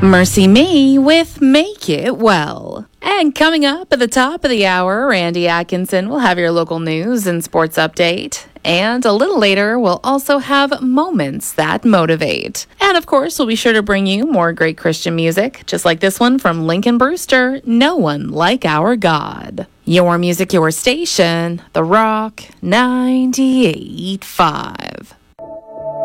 Mercy Me with Make It Well. And coming up at the top of the hour, Randy Atkinson will have your local news and sports update. And a little later, we'll also have Moments That Motivate. And of course, we'll be sure to bring you more great Christian music, just like this one from Lincoln Brewster, No One Like Our God. Your music, your station, The Rock 98.5.